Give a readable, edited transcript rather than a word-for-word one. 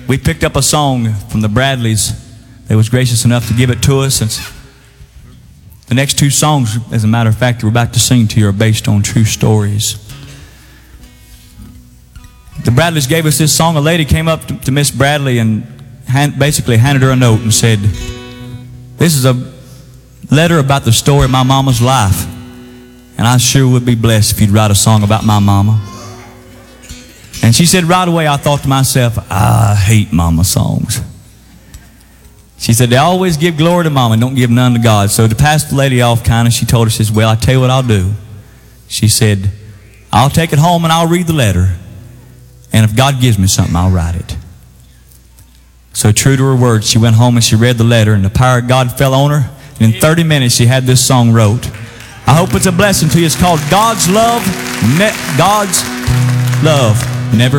we picked up a song from the Bradleys. They was gracious enough to give it to us. And the next two songs, as a matter of fact, we're about to sing to you are based on true stories. The Bradleys gave us this song. A lady came up to Miss Bradley and basically handed her a note and said, "This is a letter about the story of my mama's life, and I sure would be blessed if you'd write a song about my mama." And she said, right away, I thought to myself, I hate mama songs. She said, they always give glory to mama and don't give none to God. So to pass the lady off kind of, she told her, she says, well, I tell you what I'll do. She said, I'll take it home and I'll read the letter. And if God gives me something, I'll write it. So true to her word, she went home and she read the letter, and the power of God fell on her. And in 30 minutes, she had this song wrote. I hope it's a blessing to you. It's called God's Love, God's Love Never